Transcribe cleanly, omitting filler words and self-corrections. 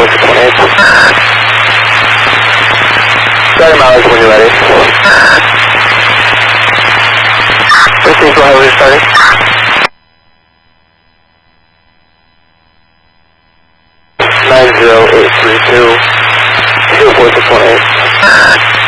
Start mileage when you're ready. Proceed, go ahead with your starting. 90832 24618.